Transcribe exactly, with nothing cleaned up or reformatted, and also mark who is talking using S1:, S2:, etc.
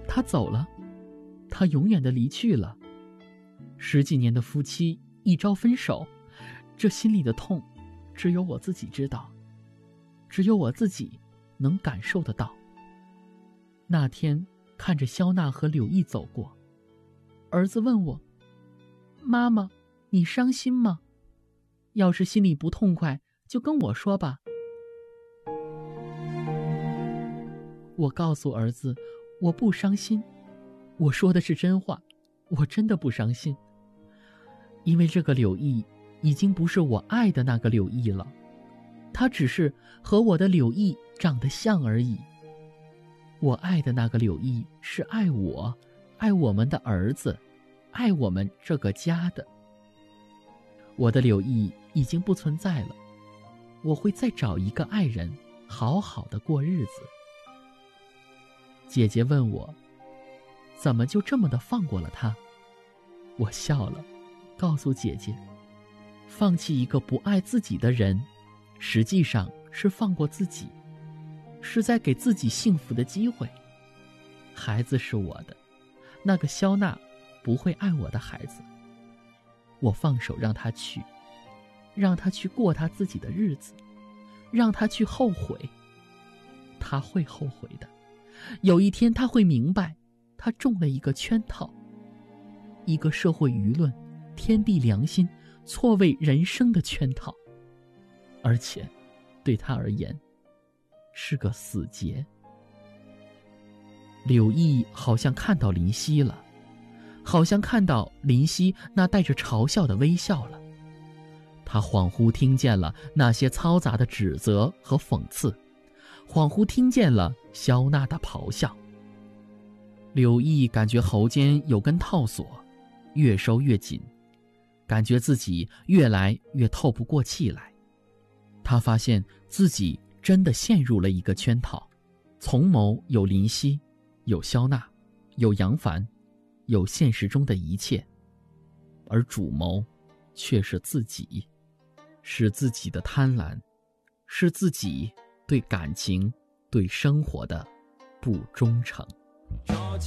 S1: 他走了，他永远的离去了。十几年的夫妻一朝分手，这心里的痛只有我自己知道，只有我自己能感受得到。那天看着肖娜和柳毅走过，儿子问我，妈妈，你伤心吗？要是心里不痛快就跟我说吧。我告诉儿子，我不伤心，我说的是真话，我真的不伤心。因为这个柳毅已经不是我爱的那个柳毅了，他只是和我的柳毅长得像而已。我爱的那个柳毅是爱我，爱我们的儿子，爱我们这个家的。我的柳毅已经不存在了，我会再找一个爱人，好好的过日子。姐姐问我，怎么就这么的放过了他？我笑了，告诉姐姐，放弃一个不爱自己的人，实际上是放过自己，是在给自己幸福的机会。孩子是我的，那个肖娜不会爱我的孩子，我放手让他去，让他去过他自己的日子，让他去后悔。他会后悔的，有一天他会明白，他中了一个圈套，一个社会舆论、天地良心、错位人生的圈套，而且对他而言是个死结。柳毅好像看到林夕了，好像看到林夕那带着嘲笑的微笑了。他恍惚听见了那些嘈杂的指责和讽刺，恍惚听见了肖娜的咆哮。柳毅感觉喉间有根套索，越收越紧，感觉自己越来越透不过气来。他发现自己真的陷入了一个圈套，从谋有林夕，有肖娜，有杨凡，有现实中的一切，而主谋却是自己，是自己的贪婪，是自己对感情、对生活的不忠诚。